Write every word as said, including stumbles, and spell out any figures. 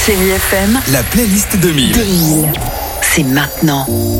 Chérie F M, La playlist deux mille. deux mille. C'est maintenant.